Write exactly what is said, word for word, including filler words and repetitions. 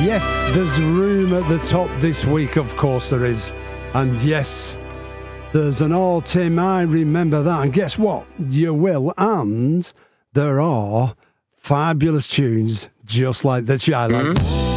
yes, there's room at the top this week, of course there is. And yes, there's an all-time, I remember that. And guess what? You will. And there are fabulous tunes just like the Chi Lites. Mm-hmm.